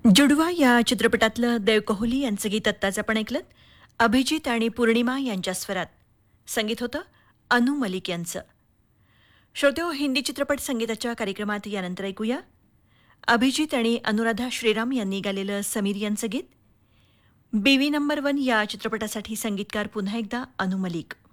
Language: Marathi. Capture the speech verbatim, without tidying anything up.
जुडवा या चित्रपटातलं देव कोहली यांचं गीत आत्ताच आपण ऐकलं. अभिजित आणि पूर्णिमा यांच्या स्वरात. संगीत होतं अनु मलिक यांचं. श्रोतेहो, हिंदी चित्रपट संगीताच्या कार्यक्रमात यानंतर ऐकूया अभिजित आणि अनुराधा श्रीराम यांनी गालेलं समीर यांचं गीत. बीवी नंबर वन या चित्रपटासाठी संगीतकार पुन्हा एकदा अनु मलिक.